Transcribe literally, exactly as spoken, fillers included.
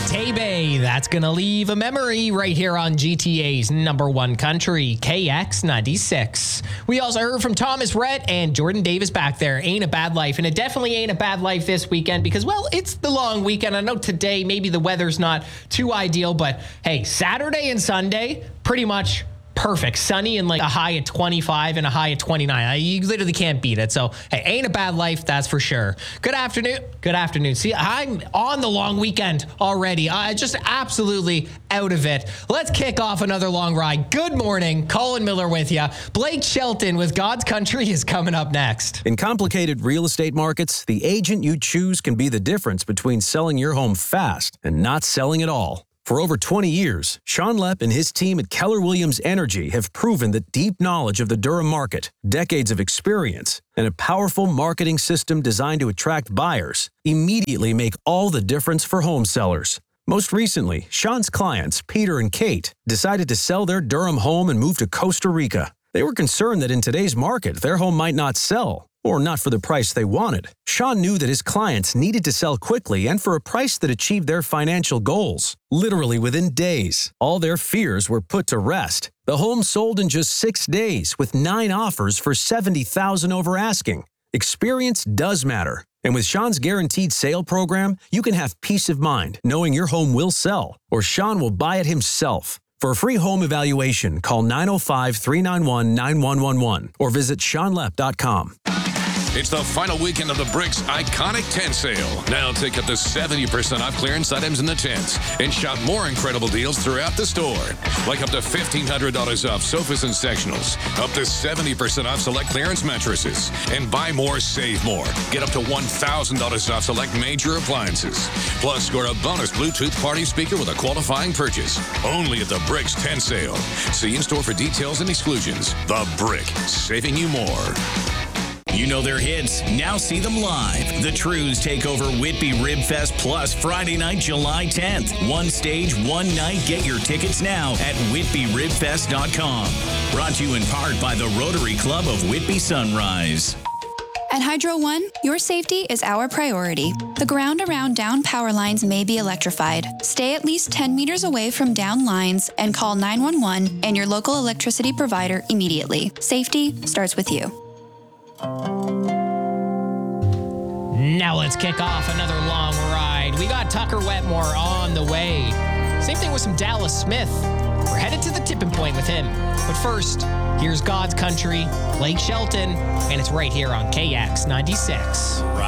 Tay-Bay, that's going to leave a memory right here on G T A's number one country, K X ninety-six. We also heard from Thomas Rhett and Jordan Davis back there. Ain't a bad life. And it definitely ain't a bad life this weekend because, well, it's the long weekend. I know today maybe the weather's not too ideal, but hey, Saturday and Sunday, pretty much perfect. Sunny and like a high at twenty-five and a high at twenty-nine. I, you literally can't beat it. So, hey, ain't a bad life, that's for sure. Good afternoon. Good afternoon. See, I'm on the long weekend already. I just absolutely out of it. Let's kick off another long ride. Good morning. Colin Miller with you. Blake Shelton with God's Country is coming up next. In complicated real estate markets, the agent you choose can be the difference between selling your home fast and not selling at all. For over twenty years, Sean Lepp and his team at Keller Williams Energy have proven that deep knowledge of the Durham market, decades of experience, and a powerful marketing system designed to attract buyers immediately make all the difference for home sellers. Most recently, Sean's clients, Peter and Kate, decided to sell their Durham home and move to Costa Rica. They were concerned that in today's market, their home might not sell, or not for the price they wanted. Sean knew that his clients needed to sell quickly and for a price that achieved their financial goals. Literally within days, all their fears were put to rest. The home sold in just six days with nine offers for seventy thousand dollars over asking. Experience does matter. And with Sean's Guaranteed Sale program, you can have peace of mind knowing your home will sell, or Sean will buy it himself. For a free home evaluation, call nine oh five, three nine one, nine one one one or visit sean lepp dot com. It's the final weekend of the Bricks Iconic Tent Sale. Now take up to seventy percent off clearance items in the tents and shop more incredible deals throughout the store. Like up to fifteen hundred dollars off sofas and sectionals, up to seventy percent off select clearance mattresses, and buy more, save more. Get up to one thousand dollars off select major appliances. Plus, score a bonus Bluetooth party speaker with a qualifying purchase. Only at the Bricks Tent Sale. See in-store for details and exclusions. The Brick, saving you more. You know their hits. Now see them live. The Trues take over Whitby Rib Fest Plus Friday night, July tenth. One stage, one night. Get your tickets now at whitby rib fest dot com. Brought to you in part by the Rotary Club of Whitby Sunrise. At Hydro One, your safety is our priority. The ground around down power lines may be electrified. Stay at least ten meters away from down lines and call nine one one and your local electricity provider immediately. Safety starts with you. Now let's kick off another long ride. We got Tucker Wetmore on the way. Same thing with some Dallas Smith. We're headed to the tipping point with him. But first, here's God's Country, Blake Shelton, and it's right here on K X ninety-six. Right.